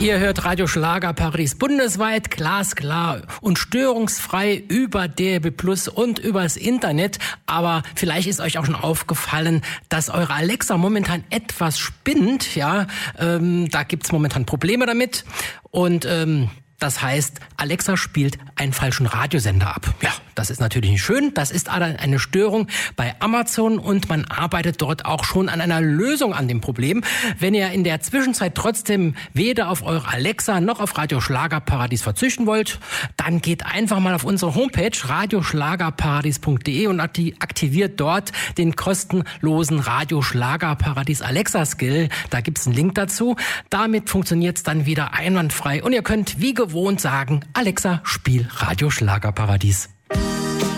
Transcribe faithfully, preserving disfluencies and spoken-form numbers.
Ihr hört Radio Schlagerparadies bundesweit, glasklar und störungsfrei über D A B Plus und übers Internet. Aber vielleicht ist euch auch schon aufgefallen, dass eure Alexa momentan etwas spinnt. Ja, ähm, da gibt's momentan Probleme damit. Und ähm, das heißt, Alexa spielt einen falschen Radiosender ab. Ja, das ist natürlich nicht schön. Das ist eine Störung bei Amazon und man arbeitet dort auch schon an einer Lösung an dem Problem. Wenn ihr in der Zwischenzeit trotzdem weder auf eure Alexa noch auf Radio Schlagerparadies verzichten wollt, dann geht einfach mal auf unsere Homepage radio schlagerparadies punkt de und aktiviert dort den kostenlosen Radio Schlagerparadies Alexa Skill. Da gibt's einen Link dazu. Damit funktioniert's dann wieder einwandfrei und ihr könnt wie gewohnt sagen, Alexa, spiel Radio Schlagerparadies.